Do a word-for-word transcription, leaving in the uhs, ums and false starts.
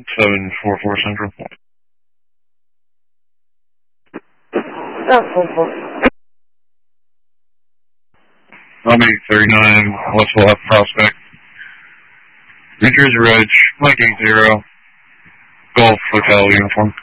seven four four Central. seven four four. I'll be thirty-nine, Westwell F Prospect. New Jersey Ridge, Mike eight zero, Golf Hotel uniform.